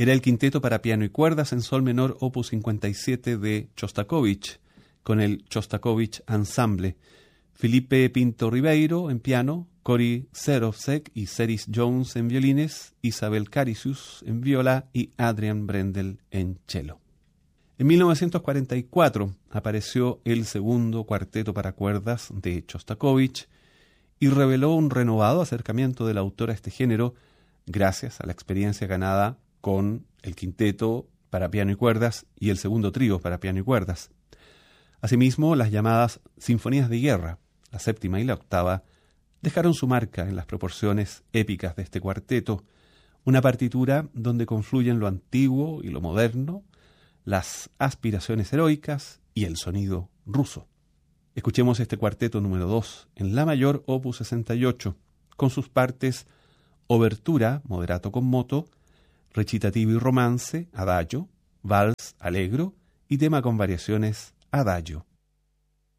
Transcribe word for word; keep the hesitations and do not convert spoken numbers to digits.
Era el quinteto para piano y cuerdas en sol menor opus cincuenta y siete de Chostakovich, con el Chostakovich Ensemble. Felipe Pinto Ribeiro en piano, Cory Serovsek y Ceris Jones en violines, Isabel Caricius en viola y Adrian Brendel en cello. En mil novecientos cuarenta y cuatro apareció el segundo cuarteto para cuerdas de Chostakovich y reveló un renovado acercamiento del autor a este género gracias a la experiencia ganada con el quinteto para piano y cuerdas y el segundo trío para piano y cuerdas. Asimismo, las llamadas sinfonías de guerra, la séptima y la octava, dejaron su marca en las proporciones épicas de este cuarteto, una partitura donde confluyen lo antiguo y lo moderno, las aspiraciones heroicas y el sonido ruso. Escuchemos este cuarteto número dos en la mayor opus sesenta y ocho, con sus partes obertura, moderato con moto, recitativo y romance, adagio, vals, allegro y tema con variaciones, adagio.